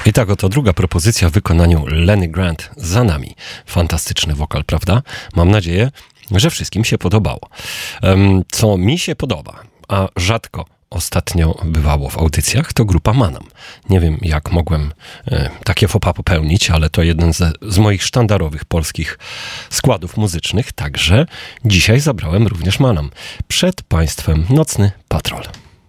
I tak oto druga propozycja w wykonaniu Lenny Grant za nami. Fantastyczny wokal, prawda? Mam nadzieję, że wszystkim się podobało. Co mi się podoba, a rzadko ostatnio bywało w audycjach, to grupa Manam. Nie wiem, jak mogłem takie faux pas popełnić, ale to jeden z moich sztandarowych polskich składów muzycznych, także dzisiaj zabrałem również Manam. Przed Państwem Nocny Patrol.